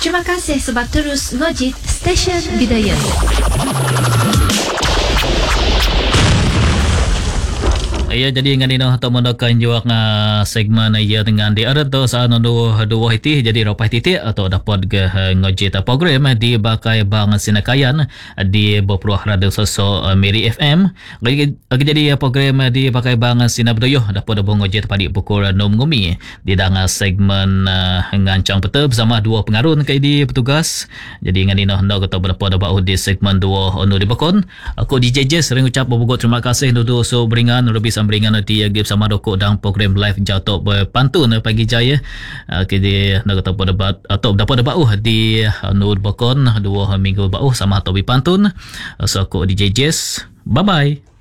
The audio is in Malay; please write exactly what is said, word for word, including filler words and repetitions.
Terima kasih sebab terus ngojit stesen Bidayah. Ya, jadi dengan ini atau mendokan juak uh, segmen ya dengan di ada tu saat dua dua hiti jadi rapai titik atau dapat ke ngojit program di bakai bang sinakayan di berperuah radio sosok uh, Miri F M. Lagi jadi program di bakai bang sinabedoyo dapat ada ngojit pada pukul enam ngumi di dalam segmen uh, ngancang peta bersama dua pengarun ke di petugas. Jadi dengan ini hendak kita berdapat bau di segmen dua onu di bakon. Aku D J J sering ucap berbuat terima kasih untuk so beringan lebih sambringan nanti ya bersama Doko dan program live jatuh berpantun pagi jaya kini nak dapat debat atau dapat debat uh di Nur Bakon dua minggu bau sama atau berpantun so aku D J Jess, bye bye.